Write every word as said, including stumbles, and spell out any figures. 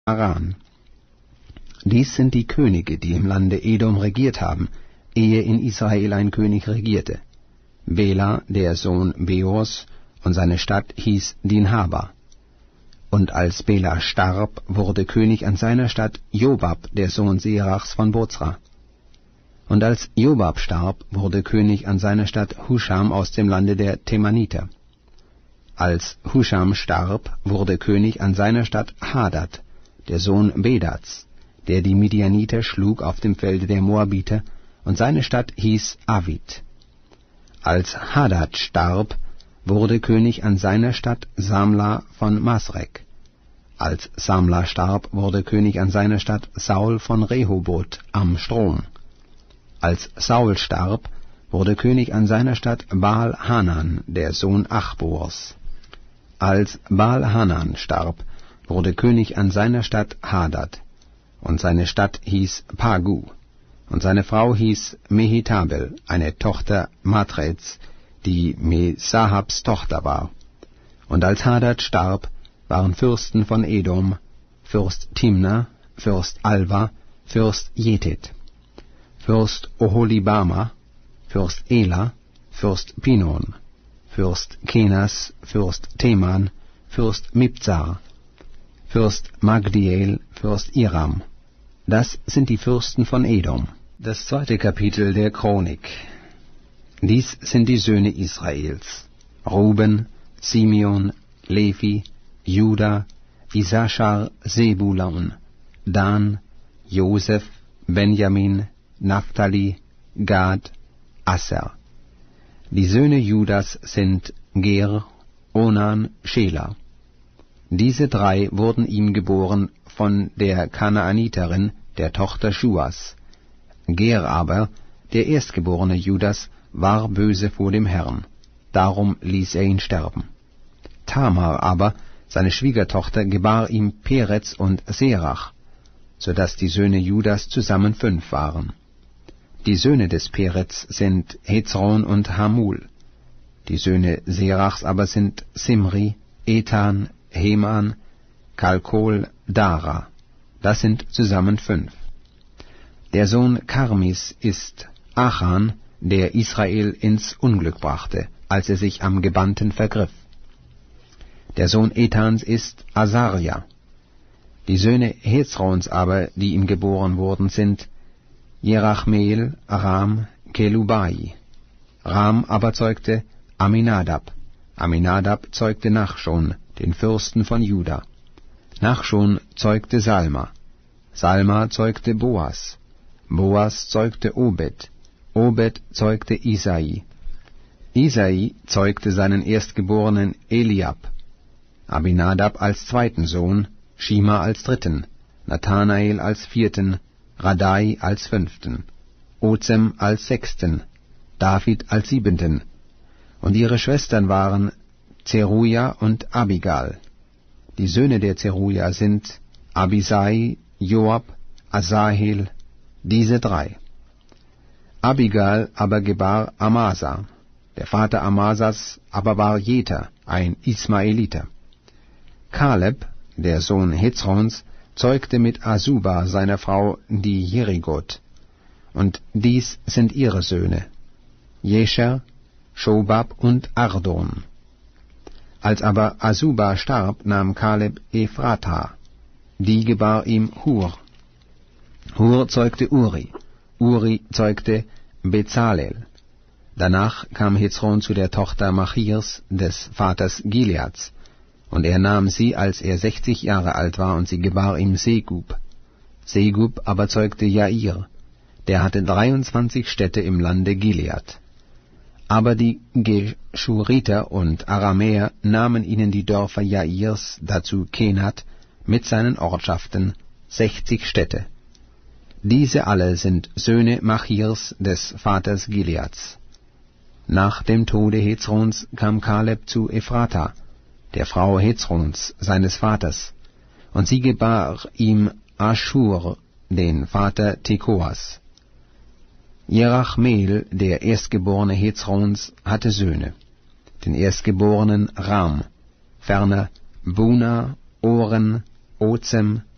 Haran. Dies sind die Könige, die im Lande Edom regiert haben, ehe in Israel ein König regierte. Bela, der Sohn Beors, und seine Stadt hieß Dinhaba. Und als Bela starb, wurde König an seiner Stadt Jobab, der Sohn Serachs von Bozra. Und als Jobab starb, wurde König an seiner Stadt Huscham aus dem Lande der Temaniter. Als Huscham starb, wurde König an seiner Stadt Hadad, der Sohn Bedats, der die Midianiter schlug auf dem Felde der Moabiter, und seine Stadt hieß Avid. Als Hadad starb, wurde König an seiner Stadt Samla von Masrek. Als Samla starb, wurde König an seiner Stadt Saul von Rehoboth am Strom. Als Saul starb, wurde König an seiner Stadt Baal-Hanan, der Sohn Achbors. Als Baal-Hanan starb, wurde König an seiner Stadt Hadad, und seine Stadt hieß Pagu, und seine Frau hieß Mehetabel, eine Tochter Matreds, die Mesahabs Tochter war. Und als Hadad starb, waren Fürsten von Edom, Fürst Timna, Fürst Alva, Fürst Jetet, Fürst Oholibama, Fürst Ela, Fürst Pinon, Fürst Kenas, Fürst Teman, Fürst Mibzar, Fürst Magdiel, Fürst Iram. Das sind die Fürsten von Edom. Das zweite Kapitel der Chronik. Dies sind die Söhne Israels: Ruben, Simeon, Levi, Juda, Issachar, Sebulun, Dan, Josef, Benjamin, Naphtali, Gad, Asser. Die Söhne Judas sind Ger, Onan, Schela. Diese drei wurden ihm geboren von der Kanaaniterin, der Tochter Schuas. Ger aber, der erstgeborene Judas, war böse vor dem Herrn, darum ließ er ihn sterben. Tamar aber, seine Schwiegertochter, gebar ihm Perez und Serach, so dass die Söhne Judas zusammen fünf waren. Die Söhne des Perez sind Hezron und Hamul. Die Söhne Serachs aber sind Simri, Ethan, Heman, Kalkol, Dara. Das sind zusammen fünf. Der Sohn Karmis ist Achan, der Israel ins Unglück brachte, als er sich am Gebannten vergriff. Der Sohn Ethans ist Asaria. Die Söhne Hezrons aber, die ihm geboren wurden, sind Jerachmeel, Ram, Kelubai. Ram aber zeugte Aminadab. Aminadab zeugte Nachschon, den Fürsten von Juda. Nachschon zeugte Salma. Salma zeugte Boas. Boas zeugte Obed. Obed zeugte Isai. Isai zeugte seinen Erstgeborenen Eliab. Abinadab als zweiten Sohn, Shima als dritten, Nathanael als vierten, Radai als fünften, Ozem als sechsten, David als siebenten. Und ihre Schwestern waren Zeruja und Abigal. Die Söhne der Zeruja sind Abisai, Joab, Asahel, diese drei. Abigal aber gebar Amasa. Der Vater Amasas aber war Jeter, ein Ismaeliter. Kaleb, der Sohn Hezrons, zeugte mit Asuba seiner Frau die Jerigot. Und dies sind ihre Söhne: Jescher, Schobab und Ardon. Als aber Asuba starb, nahm Kaleb Ephrata. Die gebar ihm Hur. Hur zeugte Uri. Uri zeugte Bezalel. Danach kam Hezron zu der Tochter Machirs, des Vaters Gileads, und er nahm sie, als er sechzig Jahre alt war, und sie gebar ihm Segub. Segub aber zeugte Jair, der hatte dreiundzwanzig Städte im Lande Gilead. Aber die Geschuriter und Aramäer nahmen ihnen die Dörfer Jairs, dazu Kenat, mit seinen Ortschaften, sechzig Städte. Diese alle sind Söhne Machirs, des Vaters Gileads. Nach dem Tode Hezrons kam Kaleb zu Ephrata, der Frau Hezrons, seines Vaters, und sie gebar ihm Aschur, den Vater Tekoas. Jerachmeel, der Erstgeborene Hezrons, hatte Söhne, den Erstgeborenen Ram, ferner Buna, Oren, Ozem,